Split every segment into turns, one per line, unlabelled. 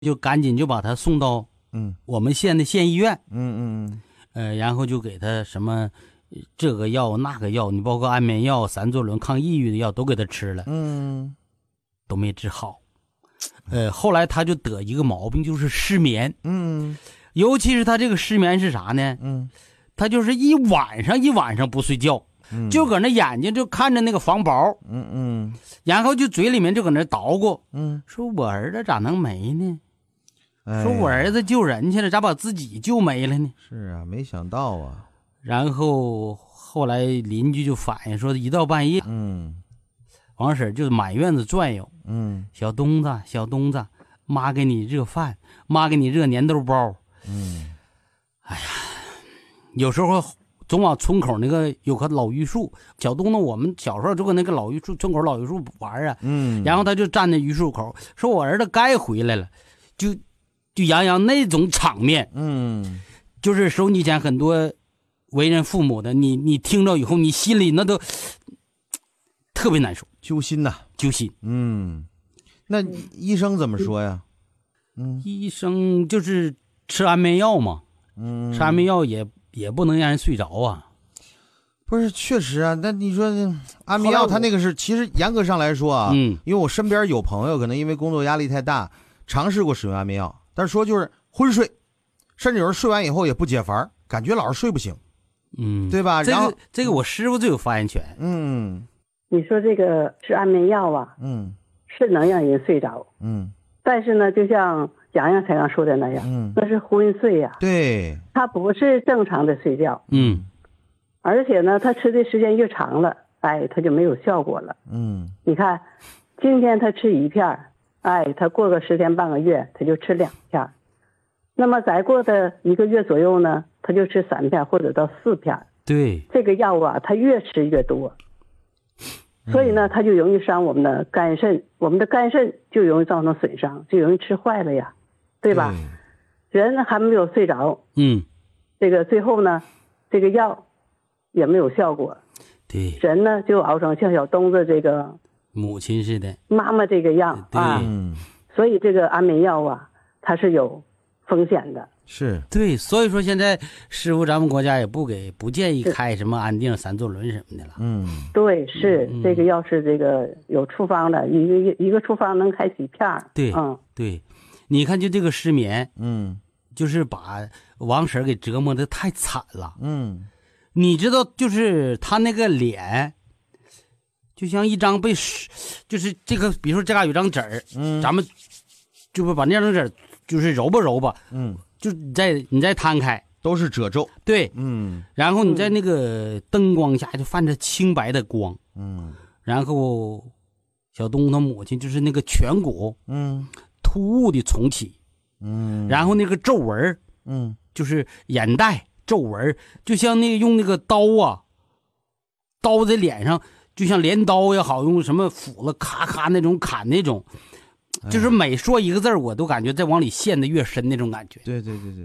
就赶紧就把他送到我们县的县医院，然后就给他什么这个药那个药，你包括安眠药、散唑仑、抗抑郁的药都给他吃了，都没治好。后来他就得一个毛病，就是失眠，尤其是他这个失眠是啥呢？他就是一晚上不睡觉，就搁那眼睛就看着那个房宝，然后就嘴里面就搁那捣鼓，说我儿子咋能没呢？说我儿子救人去了，咋把自己救没了呢？
是啊，没想到啊。
然后后来邻居就反映说，一到半夜，王婶就满院子转悠，小东子，妈给你热饭，妈给你热粘豆包，哎呀，有时候总往村口那个有棵老榆树，小东子我们小时候就跟那个老榆树村口老榆树玩啊，然后他就站在榆树口，说我儿子该回来了，就洋那种场面，就是收你前很多为人父母的，你听着以后，你心里那都特别难受，
揪心呐，
揪心。
那医生怎么说呀？
医生就是吃安眠药嘛，吃安眠药也不能让人睡着啊。
不是，确实啊，那你说安眠药，它那个是，其实严格上来说啊，因为我身边有朋友可能因为工作压力太大，尝试过使用安眠药，但是说就是昏睡，甚至有人睡完以后也不解乏，感觉老是睡不醒，对吧？
这个我师傅就有发言权。
你说这个吃安眠药啊，是能让人睡着，但是呢，就像洋洋才刚说的那样，那是昏睡呀，
对，
他不是正常的睡觉，而且呢，他吃的时间越长了，他就没有效果了，你看，今天他吃1片，他过个10天半个月，他就吃2片，那么再过的1个月左右呢，他就吃3片或者到4片，
对，
这个药啊，他越吃越多。所以呢，它就容易伤我们的肝肾，我们的肝肾就容易造成损伤，就容易吃坏了呀，对吧？人还没有睡着，这个最后呢，这个药也没有效果，
对，
人呢就熬成像小东子这个
母亲似的
妈妈这个样啊，所以这个安眠药啊，它是有风险的。
是
对，所以说现在师傅咱们国家也不建议开什么安定、散唑仑什么的了。
对，是这个药是这个有处方的，一个处方能开几片。
对，对，你看就这个失眠，就是把王婶给折磨的太惨了。你知道，就是他那个脸，就像一张就是这个，比如说这嘎有张纸儿，咱们就把那张纸就是揉吧，就你再摊开，
都是褶皱，
对，然后你在那个灯光下就泛着清白的光，然后小东他母亲就是那个颧骨，突兀的重启，然后那个皱纹，就是眼袋皱纹，就像那个用那个刀在脸上，就像镰刀也好，用什么斧子咔咔那种砍那种。就是每说一个字我都感觉在往里陷得越深那种感觉。
对，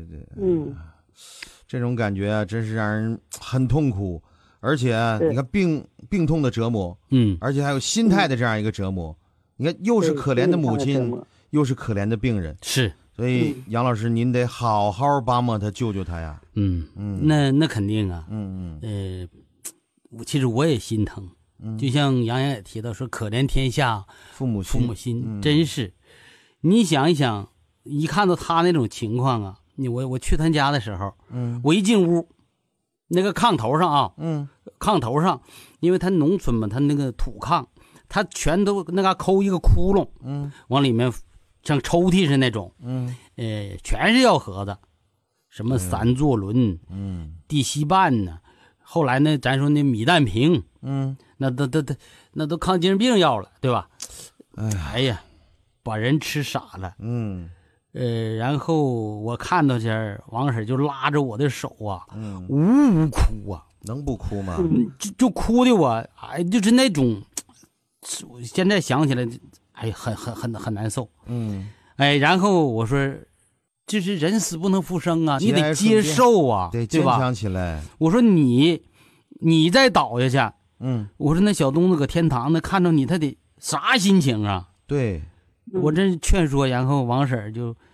这种感觉啊，真是让人很痛苦，而且你看病痛的折磨，而且还有心态的这样一个折磨。你看，又是可怜的母亲，又是可怜的病人，
是。
所以杨老师，您得好好帮他救救他呀。
那肯定啊。其实我也心疼。就像杨洋也提到说，可怜天下父母心，真是。你想一想，一看到他那种情况啊，我去他家的时候，我一进屋，那个炕头上啊，炕头上，因为他农村嘛，他那个土炕，他全都那嘎抠一个窟窿，往里面像抽屉似的那种，全是药盒子，什么散唑仑，地西泮呢，后来呢，咱说那米氮平，那都抗精神病药了，对吧？哎呀，把人吃傻了。然后我看到这儿，王婶就拉着我的手啊，呜哭啊，
能不哭吗？
就哭的我，就是那种，现在想起来，很难受。然后我说，就是人死不能复生啊，你得接受啊，
得坚强起来。
我说你再倒下去。我说那小东子搁天堂那看着你，他得啥心情啊？
对，
我这劝说，然后王婶就